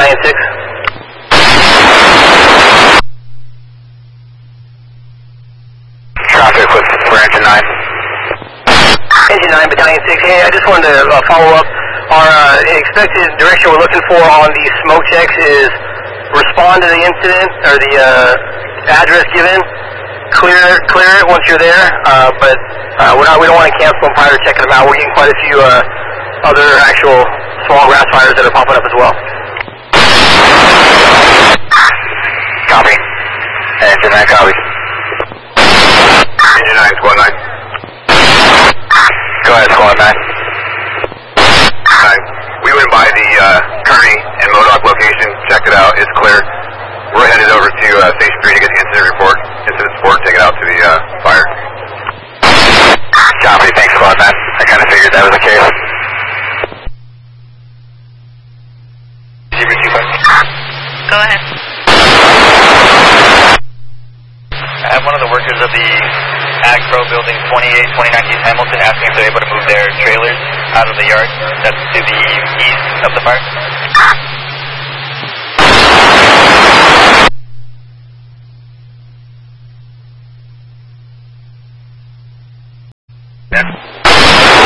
Battalion 6. Traffic for Engine 9. Engine 9, Battalion 6. Hey, I just wanted to follow up. Our expected direction we're looking for on the smoke checks is respond to the incident or the address given. Clear it once you're there, but we don't want to cancel them prior to checking them out. We're getting quite a few other actual small grass fires that are popping up as well. Copy. Engine 9, copy. Engine 9, Squad 9. Go ahead, Squad 9. We went by the Kearney and Modoc location, checked it out, it's clear. We're headed over to Station 3 to get the incident report, take it out to the fire. Copy, thanks Squad 9. I kind of figured that was the case. Go ahead. I have one of the workers of the Ag Pro building 2829 East Hamilton asking if they're able to move their trailers out of the yard that's to the east of the fire.